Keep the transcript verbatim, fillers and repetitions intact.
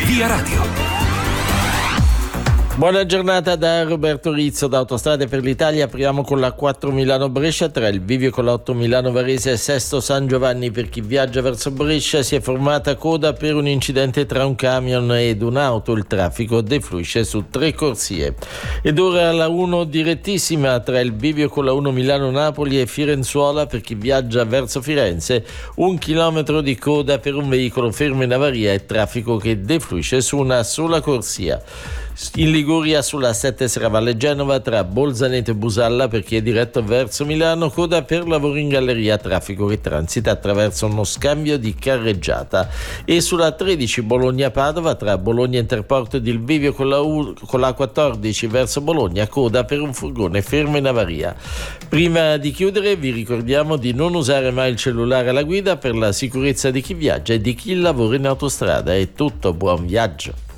Via Radio. Buona giornata da Roberto Rizzo da Autostrade per l'Italia. Apriamo con la quattro Milano-Brescia, tra il bivio con la otto Milano-Varese e Sesto San Giovanni. Per chi viaggia verso Brescia si è formata coda per un incidente tra un camion ed un'auto. Il traffico defluisce su tre corsie. Ed ora la uno direttissima tra il bivio con la uno Milano-Napoli e Firenzuola. Per chi viaggia verso Firenze, un chilometro di coda per un veicolo fermo in avaria e traffico che defluisce su una sola corsia. In Liguria sulla sette Serravalle Genova tra Bolzaneto e Busalla, per chi è diretto verso Milano, coda per lavori in galleria, traffico che transita attraverso uno scambio di carreggiata. E sulla tredici Bologna-Padova tra Bologna Interporto ed il bivio con la, U, con la quattordici verso Bologna, coda per un furgone fermo in avaria. Prima di chiudere vi ricordiamo di non usare mai il cellulare alla guida per la sicurezza di chi viaggia e di chi lavora in autostrada. È tutto, buon viaggio.